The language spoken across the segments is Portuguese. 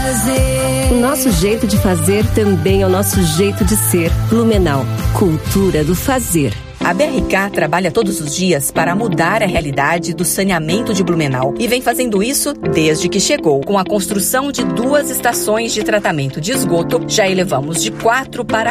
fazer. O nosso jeito de fazer também é o nosso jeito de ser. Blumenau, cultura do fazer. A BRK trabalha todos os dias para mudar a realidade do saneamento de Blumenau e vem fazendo isso desde que chegou. Com a construção de 2 estações de tratamento de esgoto, já elevamos de 4% para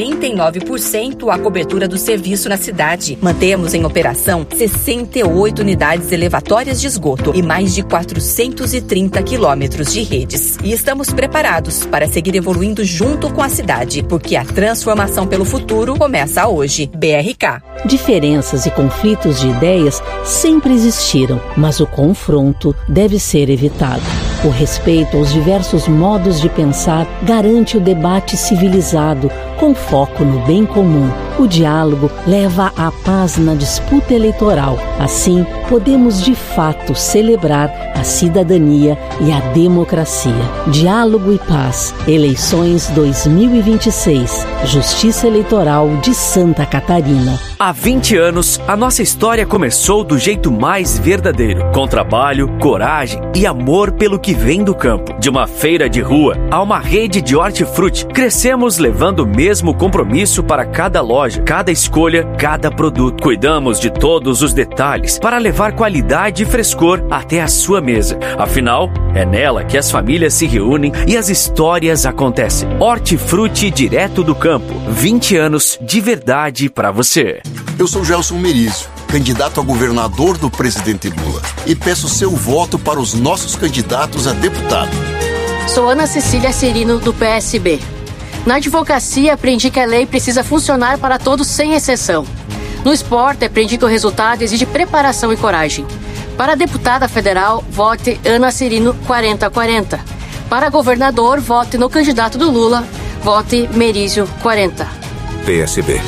49% a cobertura do serviço na cidade. Mantemos em operação 68 unidades elevatórias de esgoto e mais de 430 quilômetros de redes. E estamos preparados para seguir evoluindo junto com a cidade, porque a transformação pelo futuro começa hoje. BRK. Diferenças e conflitos de ideias sempre existiram, mas o confronto deve ser evitado. O respeito aos diversos modos de pensar garante o debate civilizado, com foco no bem comum. O diálogo leva à paz na disputa eleitoral. Assim, podemos de fato celebrar a cidadania e a democracia. Diálogo e paz. Eleições 2026. Justiça Eleitoral de Santa Catarina. Há 20 anos, a nossa história começou do jeito mais verdadeiro, com trabalho, coragem e amor pelo que vem do campo. De uma feira de rua a uma rede de hortifruti, crescemos levando o mesmo compromisso para cada loja, cada escolha, cada produto. Cuidamos de todos os detalhes para levar qualidade e frescor até a sua mesa. Afinal, é nela que as famílias se reúnem e as histórias acontecem. Hortifruti direto do campo. 20 anos de verdade para você. Eu sou Gelson Merizio, candidato a governador do presidente Lula, e peço seu voto para os nossos candidatos a deputado. Sou Ana Cecília Cirino, do PSB. Na advocacia, aprendi que a lei precisa funcionar para todos sem exceção. No esporte, aprendi que o resultado exige preparação e coragem. Para deputada federal, vote Ana Cirino 4040. Para governador, vote no candidato do Lula, vote Merizio 40. PSB.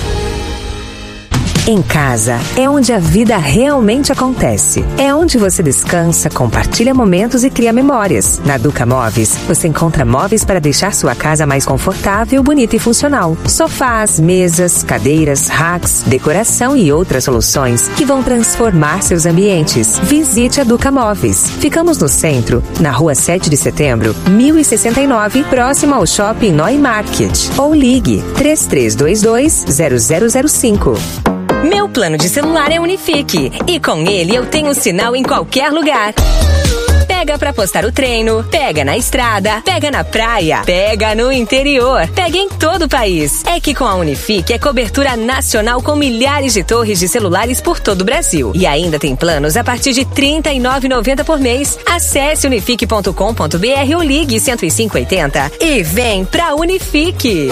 Em casa é onde a vida realmente acontece. É onde você descansa, compartilha momentos e cria memórias. Na Duca Móveis, você encontra móveis para deixar sua casa mais confortável, bonita e funcional. Sofás, mesas, cadeiras, racks, decoração e outras soluções que vão transformar seus ambientes. Visite a Duca Móveis. Ficamos no centro, na rua 7 de setembro, 1069, próximo ao Shopping Noi Market. Ou ligue 3322-0005. Meu plano de celular é Unifique e com ele eu tenho sinal em qualquer lugar. Pega pra postar o treino, pega na estrada, pega na praia, pega no interior, pega em todo o país. É que com a Unifique é cobertura nacional com milhares de torres de celulares por todo o Brasil. E ainda tem planos a partir de R$ 39,90 por mês. Acesse unifique.com.br ou ligue 10580 e vem pra Unifique.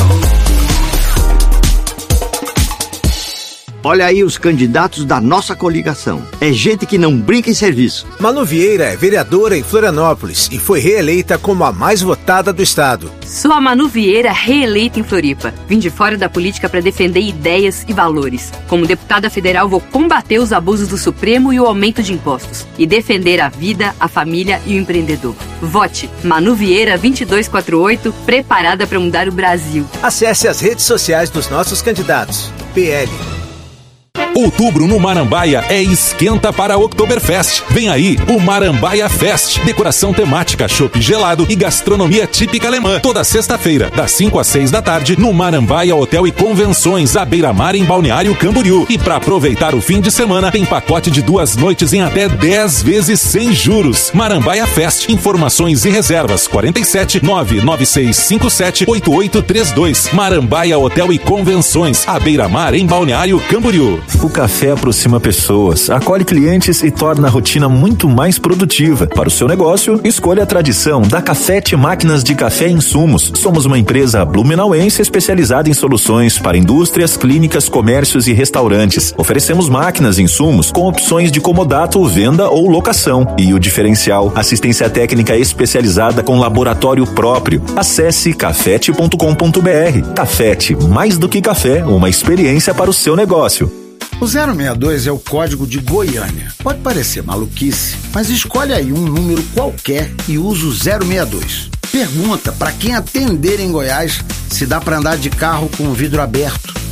Olha aí os candidatos da nossa coligação. É gente que não brinca em serviço. Manu Vieira é vereadora em Florianópolis e foi reeleita como a mais votada do estado. Sou a Manu Vieira, reeleita em Floripa. Vim de fora da política para defender ideias e valores. Como deputada federal, vou combater os abusos do Supremo e o aumento de impostos. E defender a vida, a família e o empreendedor. Vote Manu Vieira 2248, preparada para mudar o Brasil. Acesse as redes sociais dos nossos candidatos. PL. Outubro no Marambaia é esquenta para Oktoberfest. Vem aí o Marambaia Fest. Decoração temática, chopp gelado e gastronomia típica alemã. Toda sexta-feira, das 5 às 6 da tarde, no Marambaia Hotel e Convenções, à beira-mar em Balneário Camboriú. E para aproveitar o fim de semana, tem pacote de 2 noites em até 10 vezes sem juros. Marambaia Fest. Informações e reservas 47 99657 8832. Marambaia Hotel e Convenções, à beira-mar em Balneário Camboriú. O café aproxima pessoas, acolhe clientes e torna a rotina muito mais produtiva. Para o seu negócio, escolha a tradição da Cafete Máquinas de Café e Insumos. Somos uma empresa blumenauense especializada em soluções para indústrias, clínicas, comércios e restaurantes. Oferecemos máquinas e insumos com opções de comodato, venda ou locação. E o diferencial, assistência técnica especializada com laboratório próprio. Acesse cafete.com.br. Cafete, mais do que café, uma experiência para o seu negócio. O 062 é o código de Goiânia. Pode parecer maluquice, mas escolhe aí um número qualquer e usa o 062. Pergunta para quem atender em Goiás se dá para andar de carro com o vidro aberto.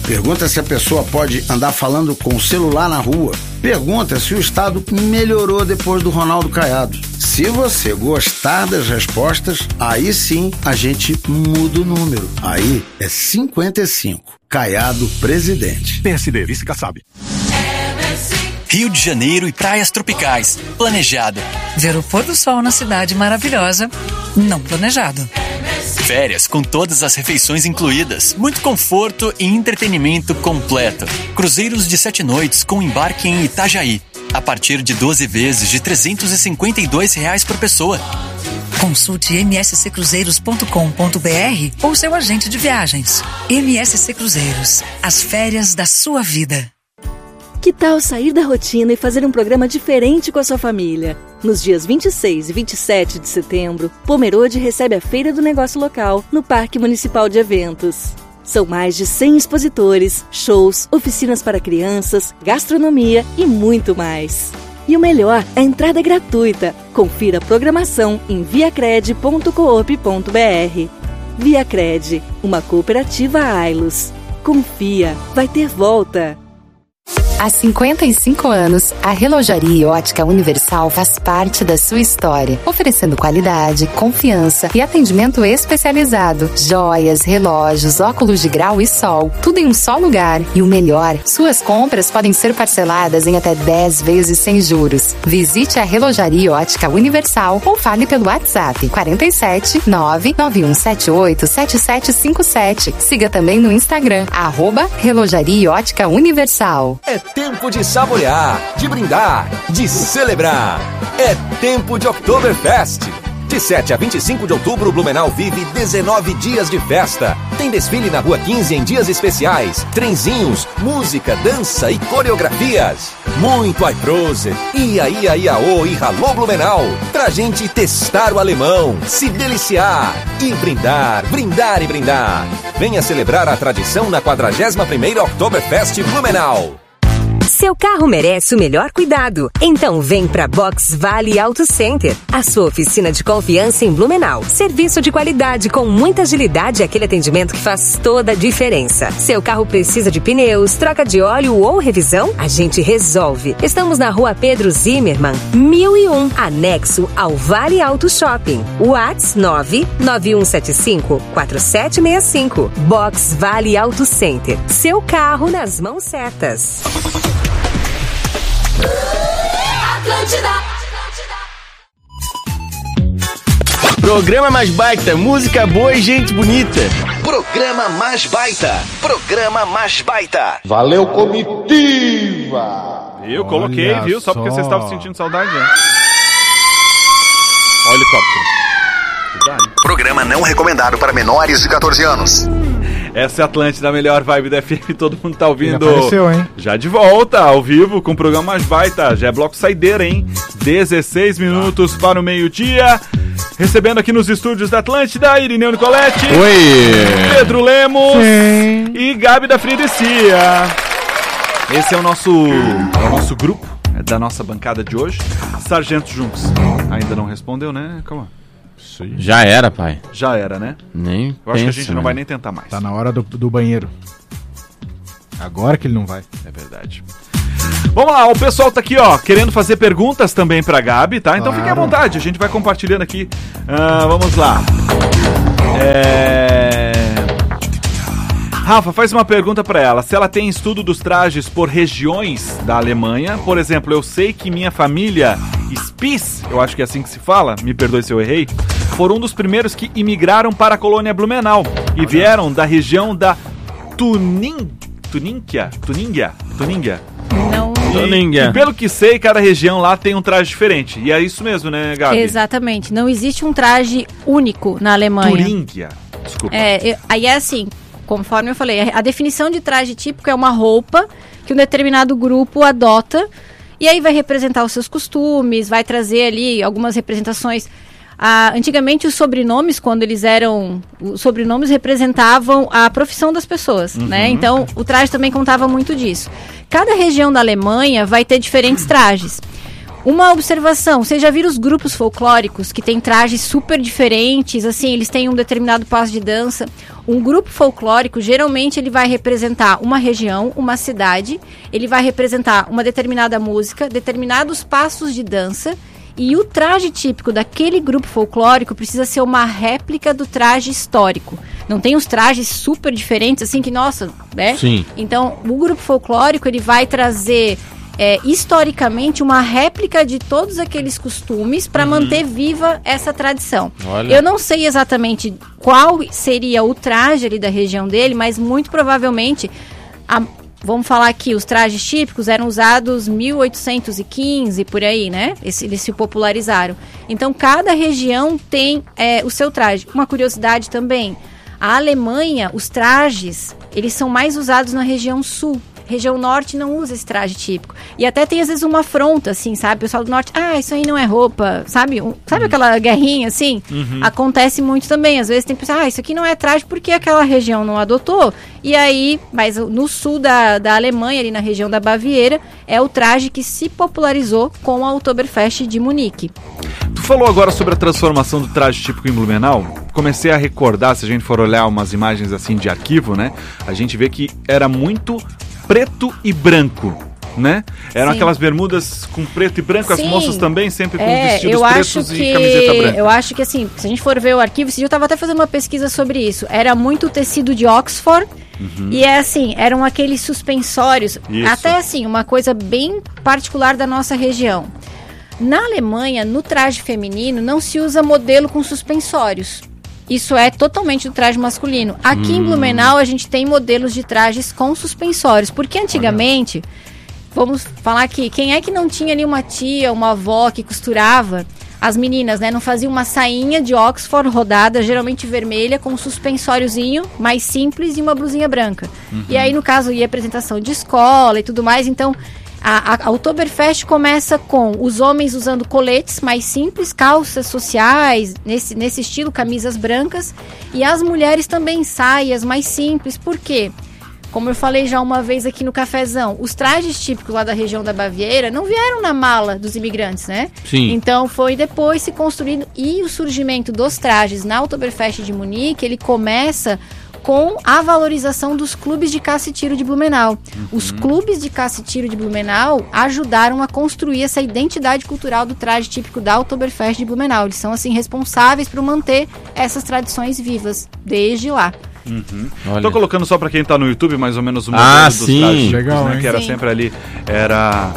Pergunta se a pessoa pode andar falando com o celular na rua. Pergunta se o estado melhorou depois do Ronaldo Caiado. Se você gostar das respostas, aí sim a gente muda o número. Aí é 55. Caiado presidente. PSD, vice Kassab. Rio de Janeiro e praias tropicais. Planejado. Ver o pôr do sol na cidade maravilhosa. Não planejado. Férias com todas as refeições incluídas. Muito conforto e entretenimento completo. Cruzeiros de 7 noites com embarque em Itajaí. A partir de 12 vezes de R$ 352 por pessoa. Consulte msccruzeiros.com.br ou seu agente de viagens. MSC Cruzeiros. As férias da sua vida. Que tal sair da rotina e fazer um programa diferente com a sua família? Nos dias 26 e 27 de setembro, Pomerode recebe a Feira do Negócio Local no Parque Municipal de Eventos. São mais de 100 expositores, shows, oficinas para crianças, gastronomia e muito mais. E o melhor, a entrada é gratuita. Confira a programação em viacred.coop.br. Viacred, uma cooperativa Ailos. Confia, vai ter volta. Há 55 anos, a Relojaria Ótica Universal faz parte da sua história, oferecendo qualidade, confiança e atendimento especializado. Joias, relógios, óculos de grau e sol, tudo em um só lugar. E o melhor, suas compras podem ser parceladas em até 10 vezes sem juros. Visite a Relojaria Ótica Universal ou fale pelo WhatsApp 47 99178 7757. Siga também no Instagram, @Relojaria Ótica Universal. É tempo de saborear, de brindar, de celebrar. É tempo de Oktoberfest. De 7 a 25 de outubro, Blumenau vive 19 dias de festa. Tem desfile na Rua 15 em dias especiais, trenzinhos, música, dança e coreografias. Muito Aiprose, Ia, Iaô e Ralô Blumenau. Pra gente testar o alemão, se deliciar e brindar, brindar e brindar. Venha celebrar a tradição na 41ª Oktoberfest Blumenau. Seu carro merece o melhor cuidado. Então vem pra Box Vale Auto Center, a sua oficina de confiança em Blumenau. Serviço de qualidade com muita agilidade e aquele atendimento que faz toda a diferença. Seu carro precisa de pneus, troca de óleo ou revisão? A gente resolve. Estamos na Rua Pedro Zimmermann, 1001, anexo ao Vale Auto Shopping. WhatsApp 99175-4765. Box Vale Auto Center. Seu carro nas mãos certas. Atlântida. Programa mais baita, música boa e gente bonita. Programa mais baita. Programa mais baita. Valeu, comitiva. Eu coloquei, viu? Só porque vocês estavam sentindo saudade, né? Olha o helicóptero. Cuidado. Programa não recomendado para menores de 14 anos. Essa é a Atlântida, a melhor vibe da FM, todo mundo tá ouvindo. Já apareceu, hein? Já de volta, ao vivo, com o programa mais baita. Já é bloco saideira, hein? 16 minutos para o meio-dia. Recebendo aqui nos estúdios da Atlântida, Irineu Nicoletti. Oi! Pedro Lemos. Sim. E Gabi da Fridecia. Esse é o nosso grupo, da nossa bancada de hoje. Sargentos juntos. Ainda não respondeu, né? Calma. Já era, pai. Já era, né? Nem Eu acho que a gente não vai nem tentar mais. Tá na hora do banheiro. Agora que ele não vai. É verdade. Vamos lá, o pessoal tá aqui, ó, querendo fazer perguntas também pra Gabi, tá? Então fiquem à vontade, a gente vai compartilhando aqui. Vamos lá. Rafa, faz uma pergunta pra ela. Se ela tem estudo dos trajes por regiões da Alemanha. Por exemplo, eu sei que minha família Spies, eu acho que é assim que se fala, me perdoe se eu errei, foram um dos primeiros que imigraram para a colônia Blumenau e vieram da região da Tuningia. Não. E pelo que sei, cada região lá tem um traje diferente. E é isso mesmo, né, Gabi? Exatamente. Não existe um traje único na Alemanha. Turingia. Desculpa. Aí é assim, conforme eu falei, a definição de traje típico é uma roupa que um determinado grupo adota e aí vai representar os seus costumes, vai trazer ali algumas representações. Antigamente os sobrenomes, quando eles eram... Os sobrenomes representavam a profissão das pessoas, né? Então o traje também contava muito disso. Cada região da Alemanha vai ter diferentes trajes. Uma observação, vocês já viram os grupos folclóricos que têm trajes super diferentes, assim, eles têm um determinado passo de dança. Um grupo folclórico, geralmente, ele vai representar uma região, uma cidade, ele vai representar uma determinada música, determinados passos de dança, e o traje típico daquele grupo folclórico precisa ser uma réplica do traje histórico. Não tem os trajes super diferentes, assim, que, nossa, né? Sim. Então, o grupo folclórico, ele vai trazer... historicamente uma réplica de todos aqueles costumes para manter viva essa tradição. Olha. Eu não sei exatamente qual seria o traje ali da região dele, mas muito provavelmente, vamos falar aqui, os trajes típicos eram usados 1815, por aí, né? Eles se popularizaram. Então, cada região tem o seu traje. Uma curiosidade também, a Alemanha, os trajes, eles são mais usados na região sul. Região norte não usa esse traje típico. E até tem às vezes uma afronta, assim, sabe? O pessoal do norte, isso aí não é roupa, sabe? Sabe aquela guerrinha, assim? Acontece muito também. Às vezes tem pessoas, isso aqui não é traje porque aquela região não adotou. E aí, mas no sul da Alemanha, ali na região da Baviera, é o traje que se popularizou com a Oktoberfest de Munique. Tu falou agora sobre a transformação do traje típico em Blumenau. Comecei a recordar, se a gente for olhar umas imagens assim de arquivo, né? A gente vê que era muito preto e branco, né? Eram Sim. aquelas bermudas com preto e branco, Sim. as moças também sempre com vestidos eu pretos acho e camiseta branca. Eu acho que assim, se a gente for ver o arquivo, esse dia eu estava até fazendo uma pesquisa sobre isso. Era muito tecido de Oxford. E eram aqueles suspensórios. Isso. Até assim, uma coisa bem particular da nossa região. Na Alemanha, no traje feminino, não se usa modelo com suspensórios. Isso é totalmente do traje masculino. Aqui em Blumenau, a gente tem modelos de trajes com suspensórios. Porque antigamente, vamos falar aqui, quem é que não tinha ali uma tia, uma avó que costurava? As meninas, né? Não faziam uma sainha de Oxford rodada, geralmente vermelha, com um suspensóriozinho mais simples e uma blusinha branca. E aí, no caso, ia apresentação de escola e tudo mais. Então, a Oktoberfest começa com os homens usando coletes mais simples, calças sociais, nesse estilo, camisas brancas. E as mulheres também saias mais simples. Por quê? Como eu falei já uma vez aqui no cafezão, os trajes típicos lá da região da Baviera não vieram na mala dos imigrantes, né? Sim. Então foi depois se construindo. E o surgimento dos trajes na Oktoberfest de Munique, ele começa com a valorização dos clubes de caça e tiro de Blumenau. Os clubes de caça e tiro de Blumenau ajudaram a construir essa identidade cultural do traje típico da Oktoberfest de Blumenau. Eles são, assim, responsáveis por manter essas tradições vivas desde lá. Tô colocando só pra quem tá no YouTube mais ou menos o modelo dos sim. trajes típicos, Legal, né? hein? Que era Sim. sempre ali, era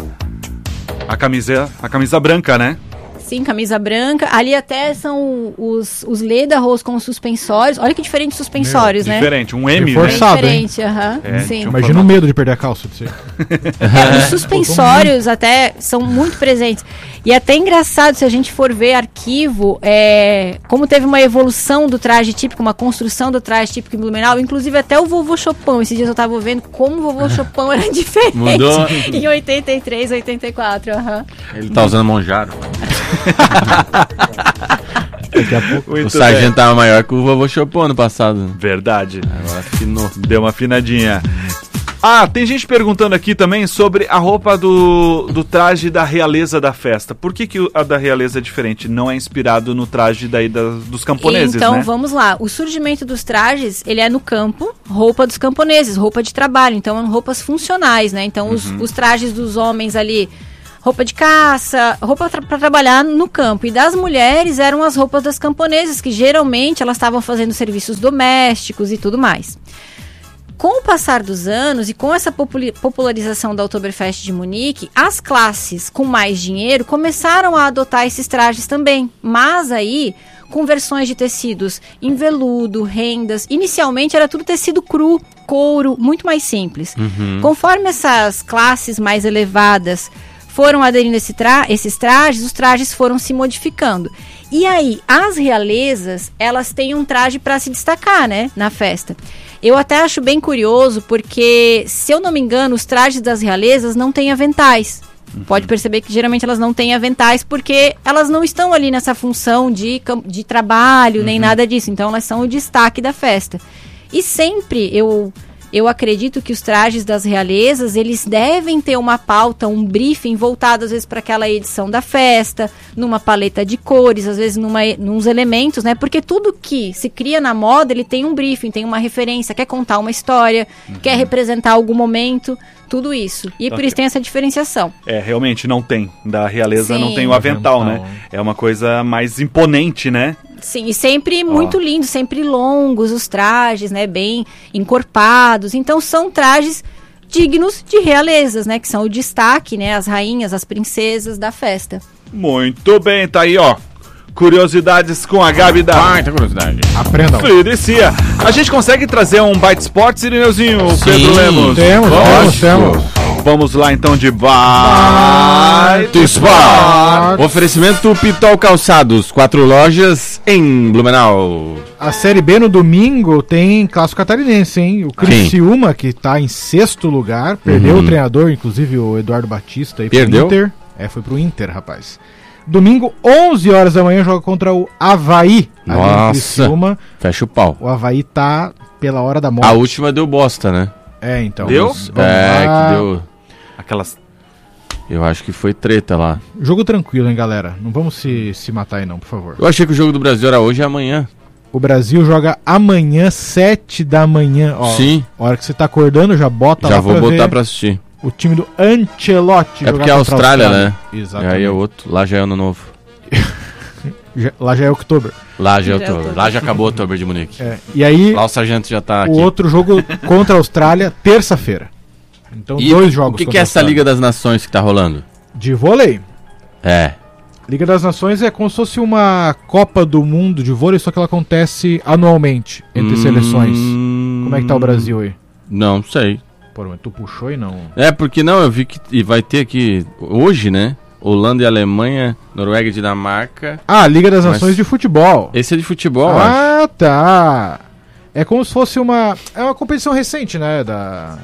a camisa branca, né? Sim, camisa branca. Ali até são os lederhosen com suspensórios. Olha que diferente os suspensórios, né? Diferente, um M, Reforçado. né? Forçado, Diferente, aham. Sim. Imagina o medo de perder a calça disso aí. Os suspensórios até são muito presentes. E até engraçado, se a gente for ver arquivo, como teve uma evolução do traje típico, uma construção do traje típico em Blumenau, inclusive até o vovô Chopin, esses dias eu tava vendo como o vovô Chopin era diferente. Mudou. Em 83, 84, Ele tá usando Monjaro. Daqui a pouco. Muito O sargento bem. tava maior que o vovô Chopin no passado. Verdade. Agora afinou. Deu uma afinadinha. Tem gente perguntando aqui também sobre a roupa do traje da realeza da festa. Por que a da realeza é diferente? Não é inspirado no traje dos camponeses, então, né? vamos lá. O surgimento dos trajes, ele é no campo, roupa dos camponeses, roupa de trabalho. Então, eram roupas funcionais, né? Então, os trajes dos homens ali, roupa de caça, roupa para trabalhar no campo. E das mulheres eram as roupas das camponesas, que geralmente elas estavam fazendo serviços domésticos e tudo mais. Com o passar dos anos e com essa popularização da Oktoberfest de Munique, as classes com mais dinheiro começaram a adotar esses trajes também. Mas aí, com versões de tecidos em veludo, rendas. Inicialmente era tudo tecido cru, couro, muito mais simples. Conforme essas classes mais elevadas foram aderindo a esses trajes, os trajes foram se modificando. E aí, as realezas, elas têm um traje para se destacar, né, na festa. Eu até acho bem curioso, porque, se eu não me engano, os trajes das realezas não têm aventais. Pode perceber que geralmente elas não têm aventais, porque elas não estão ali nessa função de trabalho, nem nada disso. Então, elas são o destaque da festa. E sempre eu eu acredito que os trajes das realezas, eles devem ter uma pauta, um briefing voltado às vezes para aquela edição da festa, numa paleta de cores, às vezes nos elementos, né? Porque tudo que se cria na moda, ele tem um briefing, tem uma referência, quer contar uma história, quer representar algum momento, tudo isso. E por isso tem essa diferenciação. Realmente não tem. Da realeza Sim. não tem o avental, né? É uma coisa mais imponente, né? Sim, e sempre muito lindo, sempre longos os trajes, né? Bem encorpados. Então são trajes dignos de realezas, né? Que são o destaque, né? As rainhas, as princesas da festa. Muito bem, tá aí, ó. Curiosidades com a Gabi da... Baita curiosidade. Aprendam. Fridecia. A gente consegue trazer um Byte Sports, Irineuzinho, Pedro Lemos? Temos. Vamos lá, então, de Byte Sports. Oferecimento Pitol Calçados, 4 lojas em Blumenau. A Série B no domingo tem clássico catarinense, hein? O Criciúma, que tá em 6º lugar, perdeu o treinador, inclusive o Eduardo Batista. Aí perdeu? Pro Inter. Foi pro Inter, rapaz. Domingo, 11 horas da manhã, joga contra o Avaí. Nossa, fecha o pau. O Avaí tá pela hora da morte. A última deu bosta, né? Então. Deu? Que deu... Aquelas... Eu acho que foi treta lá. Jogo tranquilo, hein, galera? Não vamos se matar aí não, por favor. Eu achei que o jogo do Brasil era hoje e amanhã. O Brasil joga amanhã, 7 da manhã. Ó, sim. A hora que você tá acordando, já bota já lá vou pra botar ver. Pra assistir. O time do Ancelotti. É porque é a Austrália, né? Exatamente. E aí é outro. Lá já é ano novo. Lá já é outubro. Lá já é outubro. Lá já acabou o outubro de Munique. E aí... Lá o sargento já tá aqui. O outro jogo contra a Austrália, terça-feira. Então, e 2 jogos. O que é essa Liga das Nações que tá rolando? De vôlei. Liga das Nações é como se fosse uma Copa do Mundo de vôlei, só que ela acontece anualmente entre seleções. Como é que tá o Brasil aí? Não sei. Pô, mas tu puxou e não... Porque não, eu vi que vai ter aqui hoje, né? Holanda e Alemanha, Noruega e Dinamarca. Liga das Nações de futebol. Esse é de futebol, eu acho. Tá. É como se fosse uma... É uma competição recente, né? Da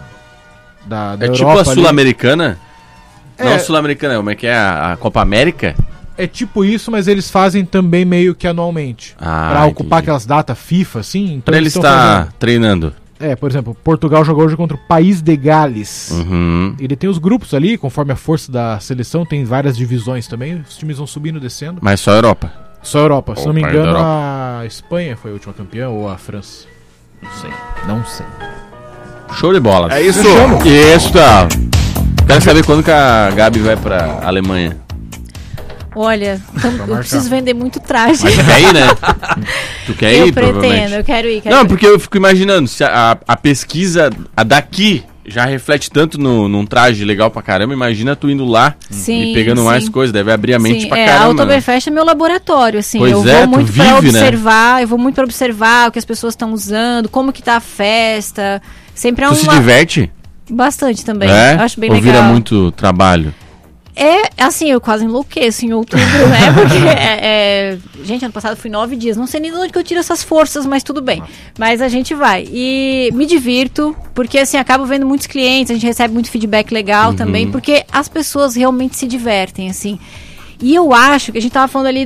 é Europa, tipo a Sul-Americana? É. Não, Sul-Americana, como é que é? A Copa América? É tipo isso, mas eles fazem também meio que anualmente. Pra ocupar aquelas datas FIFA, assim. Então pra eles estar treinando. Por exemplo, Portugal jogou hoje contra o País de Gales. Ele tem os grupos ali, conforme a força da seleção, tem várias divisões também. Os times vão subindo e descendo. Mas só a Europa? Só a Europa. Se não me engano, a Espanha foi a última campeã ou a França. Não sei. Show de bola. É isso. Isso, tá. Quero saber quando que a Gabi vai pra Alemanha. Olha, eu preciso vender muito traje. Mas tu quer ir, né? Tu quer ir, provavelmente? Eu quero ir. Não, porque eu fico imaginando, se a pesquisa daqui já reflete tanto num traje legal pra caramba, imagina tu indo lá e pegando mais coisas, deve abrir a mente pra caramba. A Oktoberfest é meu laboratório, assim. Pois eu vou muito vive, pra observar, eu vou muito pra observar o que as pessoas estão usando, como que tá a festa. Sempre é tu se diverte? Bastante também. Eu acho bem legal. Ou vira muito trabalho? Assim, eu quase enlouqueço em outubro, né? Porque, gente, ano passado fui 9 dias. Não sei nem de onde que eu tiro essas forças, mas tudo bem. Mas a gente vai. E me divirto, porque, assim, acabo vendo muitos clientes, a gente recebe muito feedback legal também, porque as pessoas realmente se divertem, assim. E eu acho que a gente tava falando ali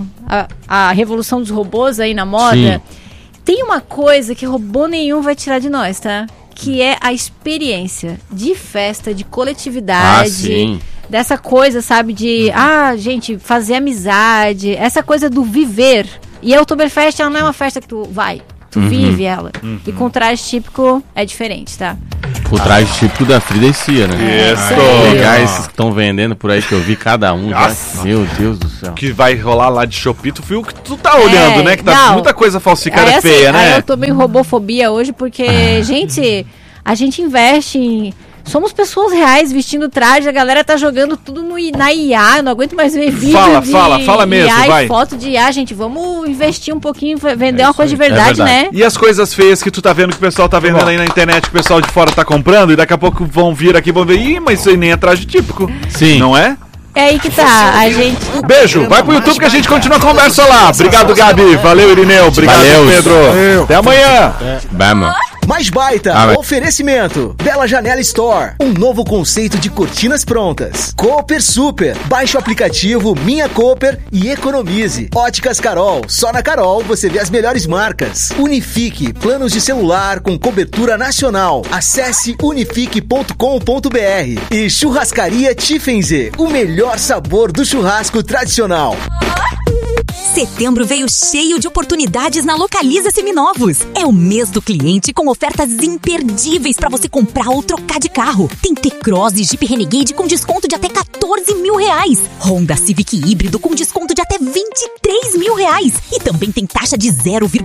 a revolução dos robôs aí na moda. Sim. Tem uma coisa que robô nenhum vai tirar de nós, tá? Que é a experiência de festa, de coletividade. Sim. Dessa coisa, sabe, de, gente, fazer amizade, essa coisa do viver. E a Oktoberfest, ela não é uma festa que tu vai, tu vive ela. E com o traje típico é diferente, tá? O traje típico da Fridecia, né? Isso! Pegar esses que estão vendendo por aí, que eu vi cada um. Nossa. Já. Meu Deus do céu. Que vai rolar lá de Shopee, tu viu que tu tá olhando, né? Que tá muita coisa falsificada feia, né? Eu tô bem robofobia hoje, porque, gente, a gente investe em... Somos pessoas reais vestindo traje, a galera tá jogando tudo na IA, eu não aguento mais ver vídeo Fala mesmo, IA vai. E foto de IA, gente, vamos investir um pouquinho, vender uma coisa de verdade, né? E as coisas feias que tu tá vendo, que o pessoal tá vendendo aí na internet, que o pessoal de fora tá comprando, e daqui a pouco vão vir aqui e vão ver, mas isso aí nem é traje típico. Sim. Não é? É aí que tá, a gente... Beijo, vai pro YouTube que a gente continua a conversa lá. Obrigado, Gabi. Valeu, Irineu. Obrigado, Pedro. Até amanhã. Vamos. Mais baita, oferecimento. Bela Janela Store, um novo conceito de cortinas prontas. Cooper Super, baixe o aplicativo Minha Cooper e economize. Óticas Carol, só na Carol você vê as melhores marcas. Unifique, planos de celular com cobertura nacional. Acesse unifique.com.br. E Churrascaria Tiffenze, o melhor sabor do churrasco tradicional. Setembro veio cheio de oportunidades na Localiza Seminovos. É o mês do cliente com ofertas imperdíveis para você comprar ou trocar de carro. Tem T-Cross e Jeep Renegade com desconto de até R$14 mil. Honda Civic híbrido com desconto de até R$23 mil. E também tem taxa de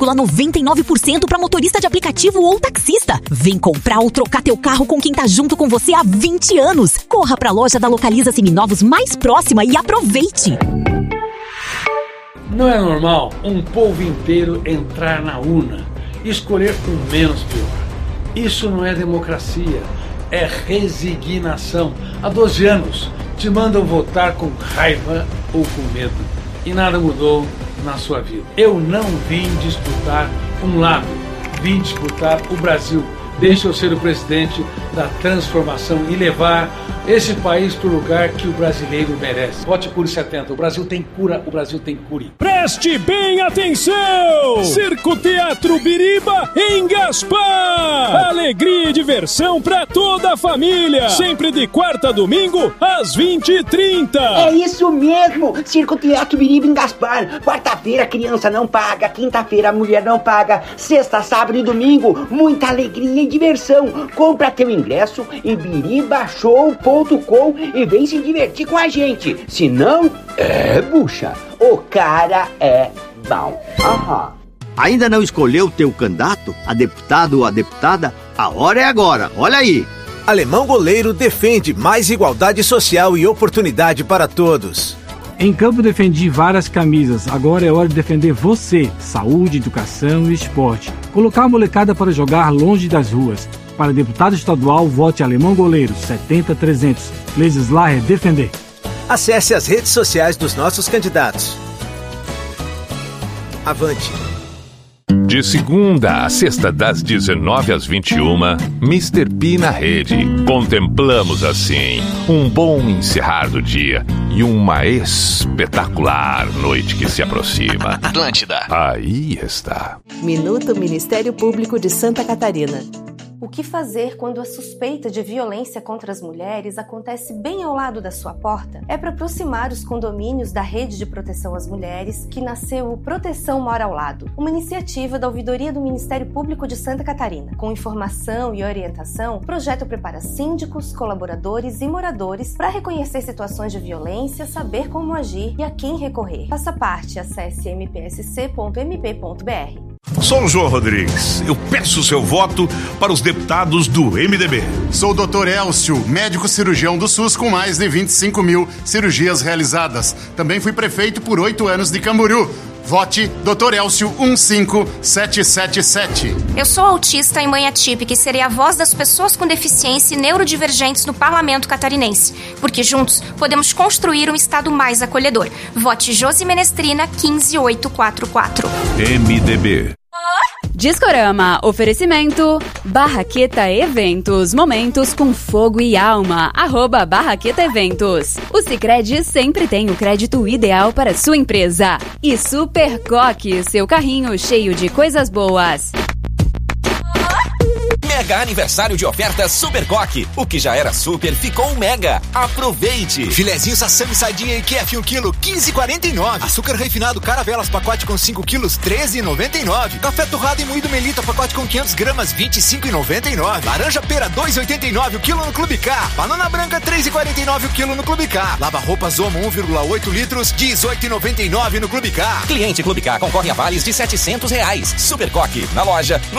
0,99% para motorista de aplicativo ou taxista. Vem comprar ou trocar teu carro com quem tá junto com você há 20 anos. Corra pra loja da Localiza Seminovos mais próxima e aproveite. Não é normal um povo inteiro entrar na urna e escolher o menos pior. Isso não é democracia, é resignação. Há 12 anos te mandam votar com raiva ou com medo e nada mudou na sua vida. Eu não vim disputar um lado, vim disputar o Brasil. Deixa eu ser o presidente da transformação e levar esse país para o lugar que o brasileiro merece. Vote Cure 70. O Brasil tem cura, o Brasil tem cure. Preste bem atenção! Circo Teatro Biriba em Gaspar! Alegria e diversão para toda a família! Sempre de quarta a domingo, às 20h30. É isso mesmo! Circo Teatro Biriba em Gaspar. Quarta-feira a criança não paga, quinta-feira a mulher não paga, sexta, sábado e domingo, muita alegria e diversão. Compra teu ingresso em biribashow.com e vem se divertir com a gente. Se não, bucha, o cara é bom. Ainda não escolheu o teu candidato, a deputado ou a deputada? A hora é agora, olha aí. Alemão Goleiro defende mais igualdade social e oportunidade para todos. Em campo defendi várias camisas, agora é hora de defender você. Saúde, educação e esporte. Colocar a molecada para jogar longe das ruas. Para deputado estadual, vote Alemão Goleiro, 70300. Legislar é defender. Acesse as redes sociais dos nossos candidatos. Avante. De segunda a sexta, das 19 às 21, Mr. P na rede. Contemplamos assim um bom encerrar do dia e uma espetacular noite que se aproxima. Atlântida. Aí está. Minuto Ministério Público de Santa Catarina. O que fazer quando a suspeita de violência contra as mulheres acontece bem ao lado da sua porta? É para aproximar os condomínios da Rede de Proteção às Mulheres que nasceu o Proteção Mora ao Lado, uma iniciativa da Ouvidoria do Ministério Público de Santa Catarina. Com informação e orientação, o projeto prepara síndicos, colaboradores e moradores para reconhecer situações de violência, saber como agir e a quem recorrer. Faça parte, acesse mpsc.mp.br. Sou o João Rodrigues. Eu peço seu voto para os deputados do MDB. Sou o Dr. Elcio, médico cirurgião do SUS com mais de 25 mil cirurgias realizadas. Também fui prefeito por 8 anos de Camboriú. Vote Dr. Elcio 15777. Eu sou autista e mãe atípica e serei a voz das pessoas com deficiência e neurodivergentes no Parlamento Catarinense, porque juntos podemos construir um estado mais acolhedor. Vote Josi Menestrina 15844. MDB. Discorama, oferecimento Barraqueta Eventos, momentos com fogo e alma, @Barraqueta Eventos. O Sicredi sempre tem o crédito ideal para sua empresa. E Super Coque, seu carrinho cheio de coisas boas. Mega aniversário de ofertas Super Coque. O que já era super ficou mega. Aproveite. Filezinho Sassami Sadia e QF 1 kg, 15,49. Açúcar refinado Caravelas, pacote com 5 quilos, 13,99. Café torrado e moído Melita, pacote com 500 gramas, 25,99. Laranja pera, 2,89 o quilo no Clube K. Banana branca, 3,49 o quilo no Clube K. Lava roupas Omo, 1,8 litros, 18,99 no Clube K. Cliente Clube K concorre a vales de R$700. Super Coque, na loja, no